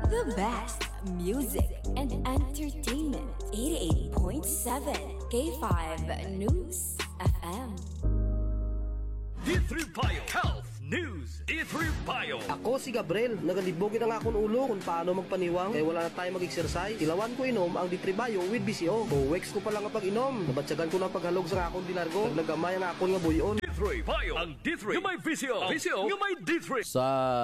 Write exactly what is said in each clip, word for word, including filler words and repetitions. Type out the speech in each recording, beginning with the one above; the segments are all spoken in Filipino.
The best music and entertainment. eighty-eight point seven K five News F M. D three Bio Health News. D three Bio. Ako si Gabriel, nagalibogin ang akong ulo kung paano magpaniwang kaya wala na tayo mag-exercise. Ilawan ko inom ang D three Bio with B C O. Buwex ko pa lang ang pag-inom. Nabatsagan ko ng paghalog sa akong dinargo. Naglagamay ang akong nga buyon. D three Bio. Ang D three. Yung may V C O. V C O. Yung may D three. Sa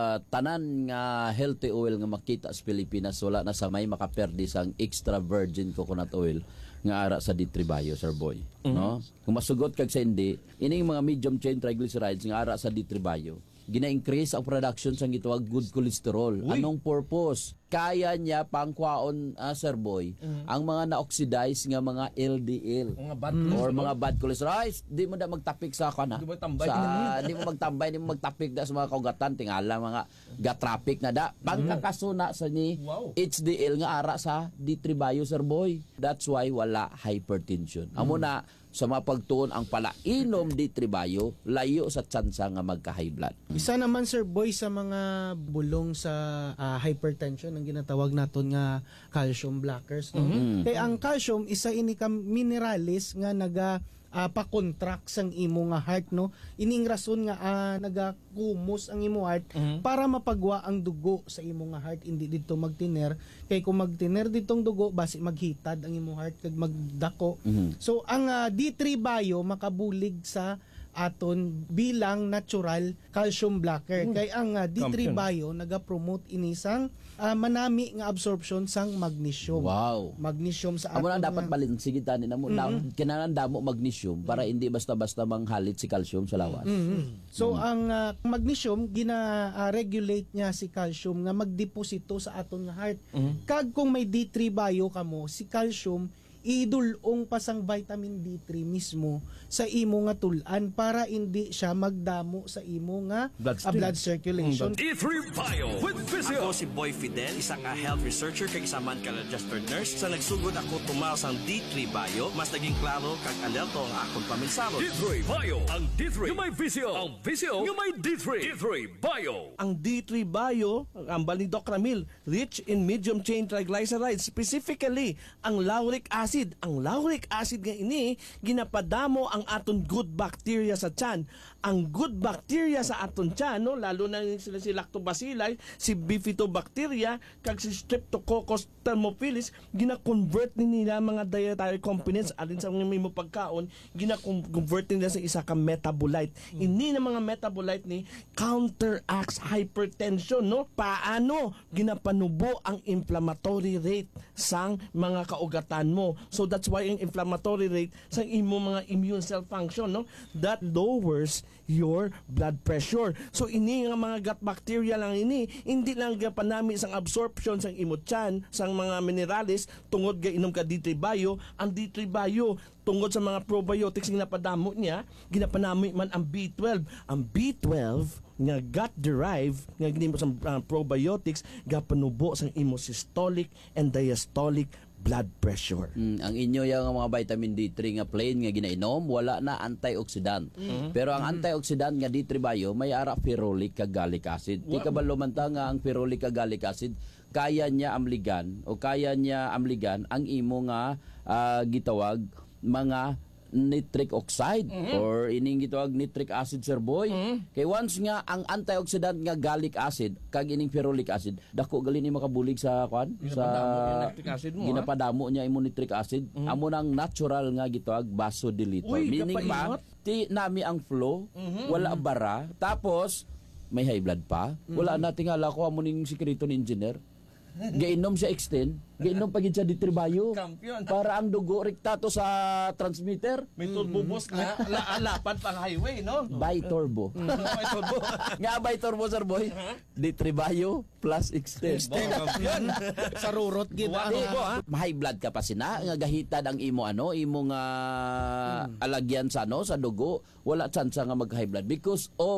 tanan nga healthy oil nga makita sa Pilipinas, wala na sa may makaperdi sang extra virgin coconut oil nga ara sa D three Bio, Sir Boy. Mm-hmm. No? Kung masugot kag sa hindi, ining mga medium chain triglycerides nga ara sa D three Bio, gina-increase ang production sang gitawag good cholesterol. Uy. Anong purpose? Kaya niya pangkwaon, uh, Sir Boy, mm-hmm. ang mga na-oxidize nga mga L D L mga bad mm-hmm. or mga bad cholesterol. Ay, di mo na magtapik sa kana. Di mo tambay. Sa, di mo magtambay, di mo magtapik da sa mga kaugatan, tingala mga gatrapik na da. Pagkakasuna sa ni wow. H D L nga ara sa D three Bio, Sir Boy. That's why wala hypertension. Mm-hmm. Amo na sa mapagtuon ang palainom D three Bio, layo sa tsansa nga magka-high blood. Isa naman, Sir Boy, sa mga bulong sa uh, hypertension ang ginatawag naton nga calcium blockers, no? Mm-hmm. Kaya ang calcium isa ini ka mineralis nga naga uh, pa-contract sang imo nga heart, no? Ining rason nga uh, nagakumos ang imo heart mm-hmm. para mapagwa ang dugo sa imo nga heart, hindi dito magtiner. Kay kung magtiner ditong dugo basi maghitad ang imo heart kag magdako. Mm-hmm. So ang uh, D three Bio makabulig sa aton bilang natural calcium blocker. Mm. Kay ang uh, D three Bio naga-promote inisang uh, manami nga absorption sang magnesium. Wow. Magnesium sa amo aton. Amo na dapat balinsigitan ni namo mm-hmm. kinahanglan damo magnesium para mm-hmm. hindi basta-basta manghalit si calcium sa lawas. Mm-hmm. So mm-hmm. ang uh, magnesium gina-regulate uh, niya si calcium nga magdeposito sa aton nga heart. Mm-hmm. Kag kung may D three Bio kamo, si calcium idulong pasang vitamin D three mismo sa imo nga tulan para hindi siya magdamo sa imo nga blood, uh, blood circulation. D three Bio with Physio. Ako si Boy Fidel, isang uh, health researcher kag isa man ka registered nurse. Sa nagsugod ako tumaw sang D three Bio, mas naging klaro kag alerto ang akong paminsalo. D three Bio. Ang D three yung may Physio. Ang Physio yung may D three. D three Bio. Ang D three Bio, ang bali Doc Ramil, rich in medium chain triglycerides, specifically ang lauric acid. Ang lauric acid nga ini ginapadamo ang aton good bacteria sa tiyan. Ang good bacteria sa aton tiyan, no, lalo na sila si Lactobacilli, si Bifidobacteria, kag si Streptococcus thermophilus, gina-convert ni nila mga dietary components alin sa mga mo pagkaon, gina-convert nila sa isa ka metabolite. Hmm. Ini na mga metabolite ni counteracts hypertension, no? Paano ginapanubo ang inflammatory rate sang mga kaugatan mo? So that's why ang inflammatory rate sa imo mga immune cell function, no, that lowers your blood pressure. So ini nga mga gut bacteria lang ini, hindi lang gapanami sang absorption sang imo tiyan sang mga minerales tungod ga inom ka D three Bio. Ang D three Bio tungod sa mga probiotics nga napadamo niya, ginapanami man ang B twelve. Ang B twelve nga gut derived nga ginimo sa uh, probiotics gapanubo sang imo systolic and diastolic blood pressure. Mm, ang inyo yung mga vitamin D three nga plain nga ginainom, wala na antioxidant. Mm-hmm. Pero ang antioxidant nga D three Bio may ara ferulic kag gallic acid. Di ka ba lumanta nga ang ferulic kag gallic acid kaya niya amligan o kaya niya amligan ang imo nga uh, gitawag mga nitric oxide mm-hmm. or ining gitawag nitric acid, Sir Boy. Mm-hmm. Kay once nga ang antioxidant nga gallic acid kag ining ferulic acid dako gali ni makabulig sa kwan sa nitric acid mo, ginapadamo niya imo nitric acid mm-hmm. amo nang natural nga gitawag vasodilator. Uy, meaning pa ti nami ang flow mm-hmm. wala bara tapos may high blood pa mm-hmm. wala na tingala ko amo ning sikreto ni engineer. Gainom siya extend, gainom pagid siya D three Bio. Kampiyon. Para ang dugo rektato sa transmitter. May turbo boost na alapan pang highway, no? Bi-turbo. Bi-turbo. Nga bi-turbo, Sir Boy. D three Bio plus extend. Kampiyon. Sa rurot gid ang high blood ka pa sina nga gahitad ang imo ano, imo nga hmm. alagyan sa ano sa dugo, wala tsansa nga mag high blood because of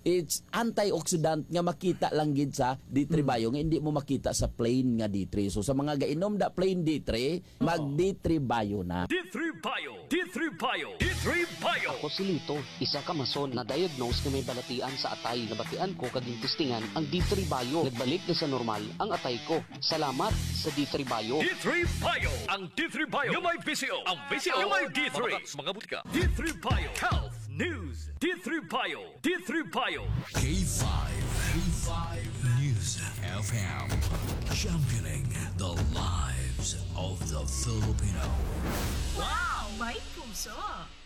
it's antioxidant nga makita lang gid sa D three bio nga hindi mo makita sa plain nga D three. So sa mga gainom da plain D three, mag D three bio na. D three Bio, D three Bio, D three Bio. Ako si Lito, isa ka mason na diagnose na may balatian sa atay. Nabatian ko kaging testingan ang D three Bio. Nagbalik na sa normal ang atay ko. Salamat sa D three Bio. D three Bio, ang D three Bio yung may V C O. Ang V C O yung may D three. Mga, mga butika. D three Bio, Health News. D three Bio, D three Bio. K five. K five News F M. Championing the lives of the Filipino. Wow! May puso!